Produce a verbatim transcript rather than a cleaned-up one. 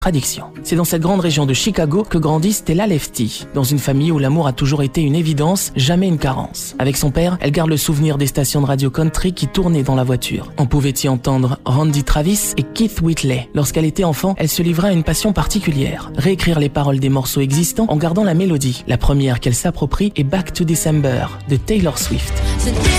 Addiction. C'est dans cette grande région de Chicago que grandit Stella Lefty, dans une famille où l'amour a toujours été une évidence, jamais une carence. Avec son père, elle garde le souvenir des stations de radio country qui tournaient dans la voiture. On pouvait y entendre Randy Travis et Keith Whitley. Lorsqu'elle était enfant, elle se livrait à une passion particulière, réécrire les paroles des morceaux existants en gardant la mélodie. La première qu'elle s'approprie est Back to December de Taylor Swift.